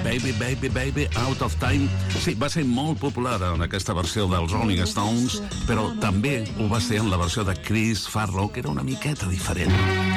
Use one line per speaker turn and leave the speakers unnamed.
Baby, Baby, Baby, Out of Time. Sí, va ser molt popular en aquesta versió dels Rolling Stones, però també ho va ser en la versió de Chris Farlow, que era una miqueta diferent.